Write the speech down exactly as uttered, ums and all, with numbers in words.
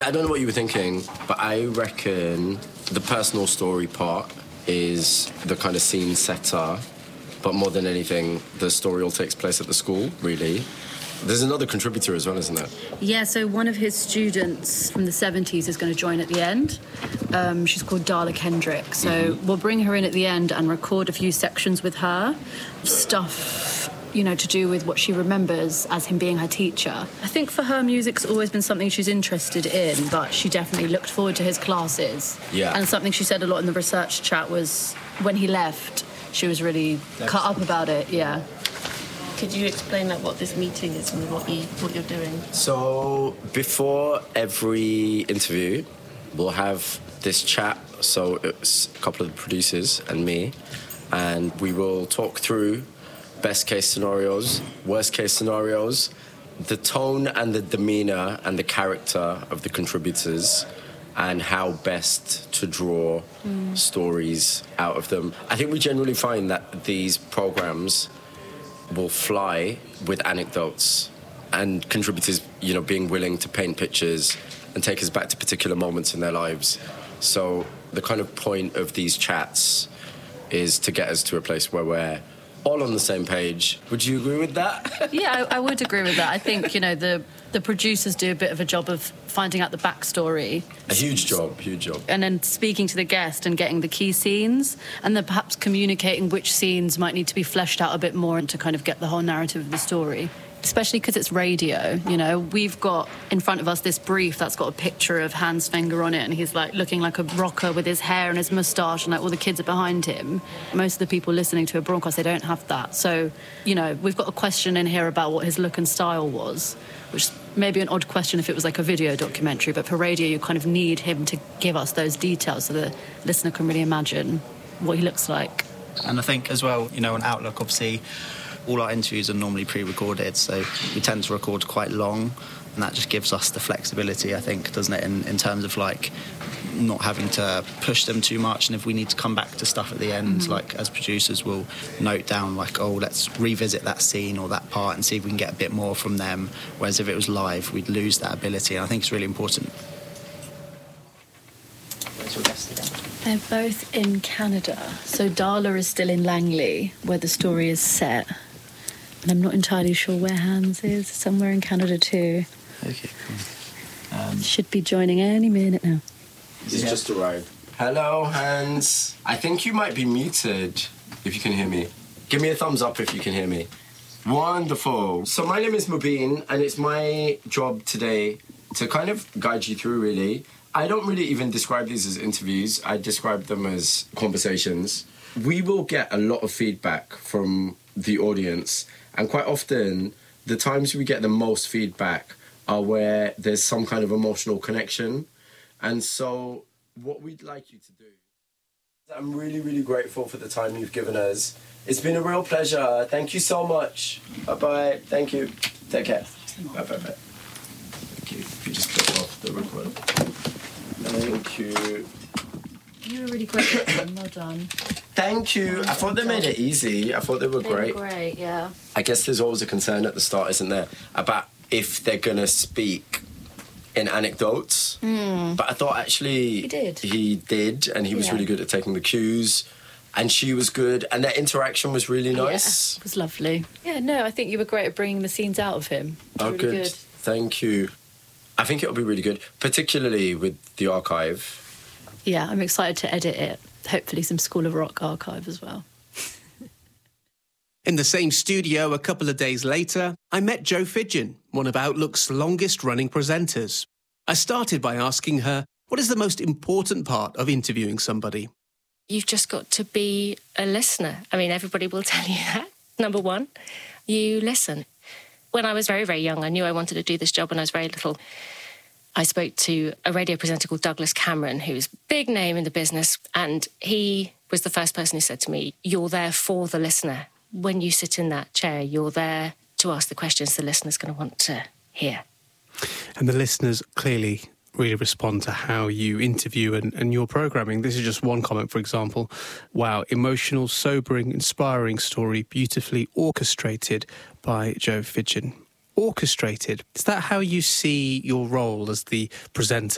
I don't know what you were thinking, but I reckon the personal story part is the kind of scene setter, but more than anything, the story all takes place at the school, really. There's another contributor as well, isn't there? Yeah, so one of his students from the seventies is going to join at the end. Um, she's called Darla Kendrick. So mm-hmm. we'll bring her in at the end and record a few sections with her. Stuff, you know, to do with what she remembers as him being her teacher. I think for her, music's always been something she's interested in, but she definitely looked forward to his classes. Yeah. And something she said a lot in the research chat was when he left, she was really That's cut up about it, yeah. Could you explain like what this meeting is and what you what you're doing? So before every interview, we'll have this chat. So it's a couple of the producers and me, and we will talk through best case scenarios, worst case scenarios, the tone and the demeanour and the character of the contributors, and how best to draw mm. stories out of them. I think we generally find that these programmes will fly with anecdotes and contributors, you know, being willing to paint pictures and take us back to particular moments in their lives. So the kind of point of these chats is to get us to a place where we're all on the same page. Would you agree with that? Yeah, I, I would agree with that. I think, you know, the the producers do a bit of a job of finding out the backstory. A huge job, huge job. And then speaking to the guest and getting the key scenes, and then perhaps communicating which scenes might need to be fleshed out a bit more and to kind of get the whole narrative of the story. Especially because it's radio, you know. We've got in front of us this brief that's got a picture of Hans Wenger on it, and he's like looking like a rocker with his hair and his moustache, and like all the kids are behind him. Most of the people listening to a broadcast, they don't have that. So, you know, we've got a question in here about what his look and style was, which may be an odd question if it was like a video documentary, but for radio you kind of need him to give us those details so the listener can really imagine what he looks like. And I think as well, you know, on Outlook, obviously, all our interviews are normally pre-recorded, so we tend to record quite long, and that just gives us the flexibility, I think, doesn't it, in, in terms of, like, not having to push them too much, and if we need to come back to stuff at the end, mm-hmm. like, as producers, we'll note down, like, oh, let's revisit that scene or that part and see if we can get a bit more from them, whereas if it was live, we'd lose that ability, and I think it's really important. Where's your guest again? They're both in Canada, so Darla is still in Langley, where the story is set. And I'm not entirely sure where Hans is, somewhere in Canada too. Okay, cool. Um, Should be joining any minute now. He's yeah. just arrived. Hello, Hans. I think you might be muted, if you can hear me. Give me a thumbs up if you can hear me. Wonderful. So my name is Mubin, and it's my job today to kind of guide you through, really. I don't really even describe these as interviews. I describe them as conversations. We will get a lot of feedback from the audience, and quite often, the times we get the most feedback are where there's some kind of emotional connection. And so what we'd like you to do, I'm really, really grateful for the time you've given us. It's been a real pleasure. Thank you so much. Bye-bye. Thank you. Take care. Bye-bye. Thank you. If you just click off the record. Thank you. You were really great at them. Well done. Thank you. I thought they made it easy. I thought they were they great. Were great, yeah. I guess there's always a concern at the start, isn't there, about if they're going to speak in anecdotes. Mm. But I thought actually he did. He did, and he was yeah. really good at taking the cues. And she was good, and their interaction was really nice. Yeah, it was lovely. Yeah, no, I think you were great at bringing the scenes out of him. Oh, really good. good. Thank you. I think it'll be really good, particularly with the archive. Yeah, I'm excited to edit it. Hopefully some School of Rock archive as well. In the same studio a couple of days later, I met Jo Fidgen, one of Outlook's longest-running presenters. I started by asking her, what is the most important part of interviewing somebody? You've just got to be a listener. I mean, everybody will tell you that. Number one, you listen. When I was very, very young, I knew I wanted to do this job when I was very little. I spoke to a radio presenter called Douglas Cameron, who's a big name in the business, and he was the first person who said to me, you're there for the listener. When you sit in that chair, you're there to ask the questions the listener's going to want to hear. And the listeners clearly really respond to how you interview and, and your programming. This is just one comment, for example. Wow, emotional, sobering, inspiring story, beautifully orchestrated by Jo Fidgen. Orchestrated. Is that how you see your role as the presenter?